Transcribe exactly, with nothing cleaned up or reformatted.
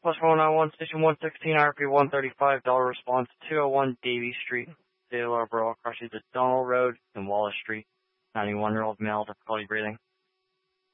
Plus one nine one, station one sixteen, I R P one thirty-five, dollar response, two oh one Davie Street, State of Loughborough, across the Donald Road and Wallace Street. ninety-one-year-old male, difficulty breathing.